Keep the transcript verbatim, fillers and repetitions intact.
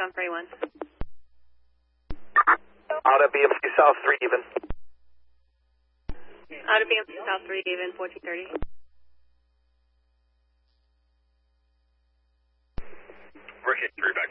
on Prairie one. Out of B M C South three even. Out of B M C South three even, fourteen thirty. We're hit three back